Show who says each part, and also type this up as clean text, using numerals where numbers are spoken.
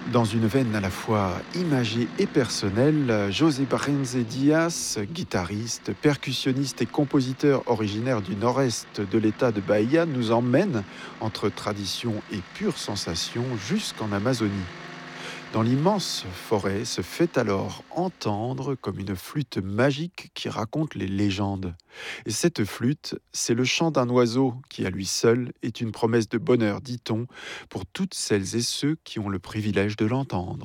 Speaker 1: Dans une veine à la fois imagée et personnelle, José Barenze Diaz, guitariste, percussionniste et compositeur originaire du nord-est de l'État de Bahia, nous emmène entre tradition et pure sensation jusqu'en Amazonie. Dans l'immense forêt se fait alors entendre comme une flûte magique qui raconte les légendes. Et cette flûte, c'est le chant d'un oiseau qui à lui seul est une promesse de bonheur, dit-on, pour toutes celles et ceux qui ont le privilège de l'entendre.